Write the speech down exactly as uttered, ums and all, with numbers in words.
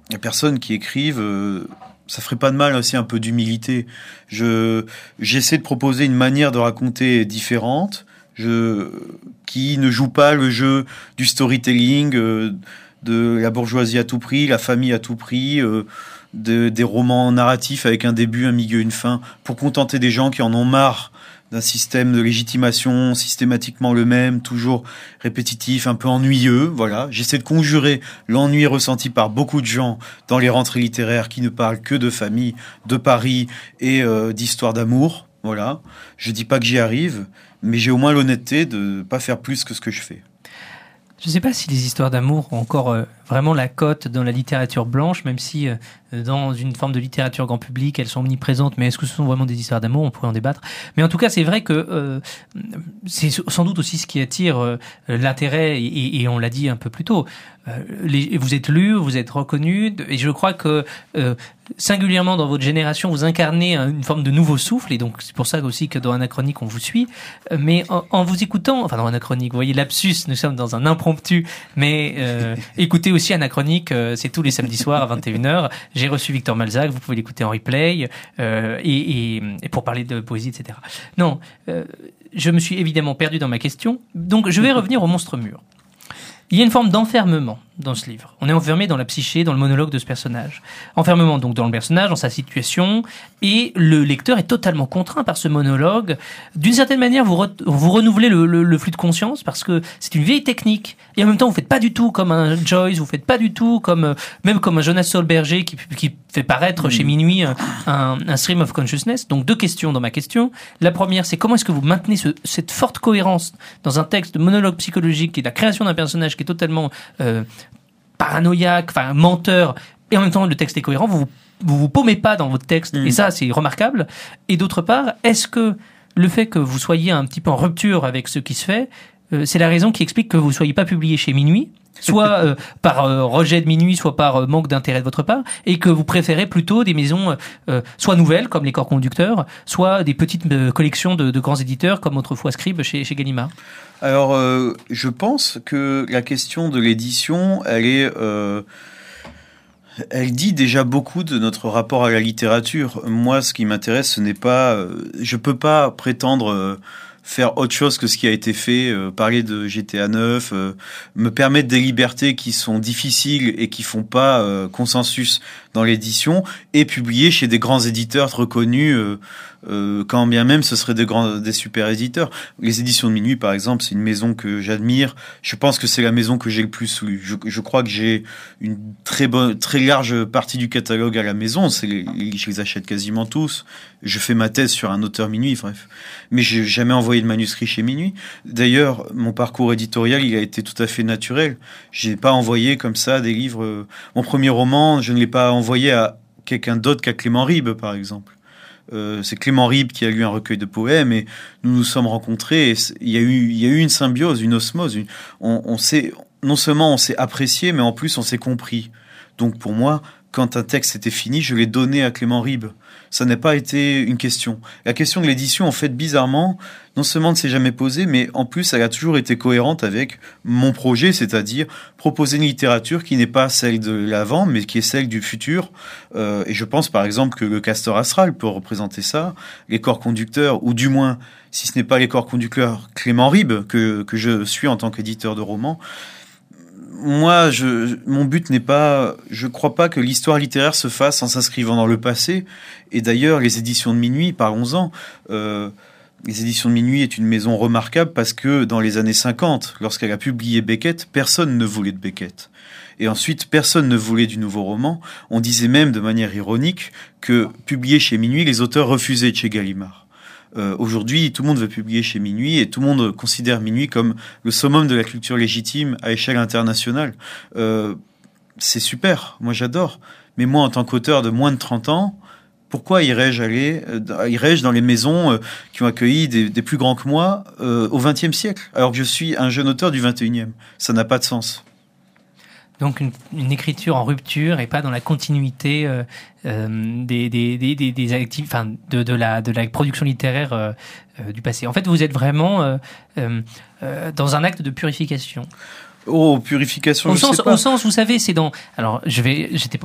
les personnes qui écrivent, euh, ça ferait pas de mal aussi un peu d'humilité. Je, j'essaie de proposer une manière de raconter différente, je, qui ne joue pas le jeu du storytelling, euh, de la bourgeoisie à tout prix, la famille à tout prix, euh, de, des romans narratifs avec un début, un milieu, une fin, pour contenter des gens qui en ont marre d'un système de légitimation systématiquement le même, toujours répétitif, un peu ennuyeux, voilà. J'essaie de conjurer l'ennui ressenti par beaucoup de gens dans les rentrées littéraires qui ne parlent que de famille, de Paris et euh, d'histoire d'amour, voilà. Je dis pas que j'y arrive, mais j'ai au moins l'honnêteté de pas faire plus que ce que je fais. Je ne sais pas si les histoires d'amour ont encore euh, vraiment la cote dans la littérature blanche, même si euh, dans une forme de littérature grand public, elles sont omniprésentes. Mais est-ce que ce sont vraiment des histoires d'amour ? On pourrait en débattre. Mais en tout cas, c'est vrai que euh, c'est sans doute aussi ce qui attire euh, l'intérêt, et, et on l'a dit un peu plus tôt. Euh, les, vous êtes lu, vous êtes reconnu, et je crois que euh, singulièrement dans votre génération, vous incarnez une forme de nouveau souffle, et donc c'est pour ça aussi que dans Anachronique, on vous suit. Mais en, en vous écoutant, enfin dans Anachronique, vous voyez, lapsus, nous sommes dans un impromptu, mais euh, écoutez aussi Anachronique, euh, c'est tous les samedis soirs à vingt et une heures. J'ai reçu Victor Malzac, vous pouvez l'écouter en replay, euh, et, et, et pour parler de poésie, et cetera. Non, euh, je me suis évidemment perdu dans ma question, donc je vais revenir au monstre mûr. Il y a une forme d'enfermement dans ce livre. On est enfermé dans la psyché, dans le monologue de ce personnage. Enfermement donc dans le personnage, dans sa situation, et le lecteur est totalement contraint par ce monologue. D'une certaine manière, vous, re- vous renouvelez le, le, le flux de conscience, parce que c'est une vieille technique, et en même temps, vous faites pas du tout comme un Joyce, vous faites pas du tout comme, euh, même comme un Jonas Solberger qui, qui fait paraître mmh. chez Minuit un, un, un stream of consciousness. Donc deux questions dans ma question. La première, c'est comment est-ce que vous maintenez ce, cette forte cohérence dans un texte de monologue psychologique qui est la création d'un personnage qui est totalement euh, paranoïaque, enfin menteur, et en même temps le texte est cohérent, vous vous, vous paumez pas dans votre texte, mmh. et ça c'est remarquable. Et d'autre part, est-ce que le fait que vous soyez un petit peu en rupture avec ce qui se fait, euh, c'est la raison qui explique que vous soyez pas publié chez Minuit, soit euh, par euh, rejet de Minuit, soit par euh, manque d'intérêt de votre part, et que vous préférez plutôt des maisons euh, soit nouvelles comme les Corps Conducteurs, soit des petites euh, collections de, de grands éditeurs comme autrefois Scribe chez, chez Gallimard? Alors, euh, je pense que la question de l'édition, elle est, euh, elle dit déjà beaucoup de notre rapport à la littérature. Moi, ce qui m'intéresse, ce n'est pas, euh, je peux pas prétendre euh, faire autre chose que ce qui a été fait, euh, parler de G T A neuf, euh, me permettre des libertés qui sont difficiles et qui font pas euh, consensus dans l'édition, et publier chez des grands éditeurs reconnus, euh, euh, quand bien même ce seraient des grands, des super éditeurs. Les éditions de Minuit, par exemple, c'est une maison que j'admire. Je pense que c'est la maison que j'ai le plus lu. Je, je crois que j'ai une très bonne, très large partie du catalogue à la maison. C'est les, je les achète quasiment tous. Je fais ma thèse sur un auteur Minuit, bref. Mais j'ai jamais envoyé de manuscrit chez Minuit. D'ailleurs, mon parcours éditorial, il a été tout à fait naturel. J'ai pas envoyé comme ça des livres. Mon premier roman, je ne l'ai pas envoyé à quelqu'un d'autre qu'à Clément Ribes, par exemple. Euh, c'est Clément Ribes qui a lu un recueil de poèmes, et nous nous sommes rencontrés. Et il y a eu, il y a eu une symbiose, une osmose. Une, on, on s'est, non seulement on s'est apprécié, mais en plus on s'est compris. Donc pour moi, quand un texte était fini, je l'ai donné à Clément Ribes. Ça n'a pas été une question. La question de l'édition, en fait, bizarrement, non seulement ne s'est jamais posée, mais en plus, elle a toujours été cohérente avec mon projet, c'est-à-dire proposer une littérature qui n'est pas celle de l'avant, mais qui est celle du futur. Euh, et je pense, par exemple, que le Castor Astral peut représenter ça, les Corps Conducteurs, ou du moins, si ce n'est pas les Corps Conducteurs, Clément Ribes, que, que je suis en tant qu'éditeur de romans. Moi, je, mon but n'est pas, je crois pas que l'histoire littéraire se fasse en s'inscrivant dans le passé. Et d'ailleurs, les éditions de Minuit, parlons-en, euh, les éditions de Minuit est une maison remarquable parce que dans les années cinquante, lorsqu'elle a publié Beckett, personne ne voulait de Beckett. Et ensuite, personne ne voulait du nouveau roman. On disait même de manière ironique que publié chez Minuit, les auteurs refusaient de chez Gallimard. Euh, aujourd'hui, tout le monde veut publier chez Minuit, et tout le monde considère Minuit comme le summum de la culture légitime à échelle internationale. Euh, c'est super, moi j'adore. Mais moi, en tant qu'auteur de moins de trente ans, pourquoi irais-je aller, euh, irais-je dans les maisons euh, qui ont accueilli des, des plus grands que moi euh, au vingtième siècle, alors que je suis un jeune auteur du vingt et unième? Ça n'a pas de sens. Donc une, une écriture en rupture et pas dans la continuité euh, euh, des des des des, des actifs, enfin de de la de la production littéraire euh, euh, du passé. En fait, vous êtes vraiment euh, euh, euh, dans un acte de purification. Oh, purification, au je sens, sais pas. Au sens, vous savez, c'est dans... Alors, je vais... J'étais,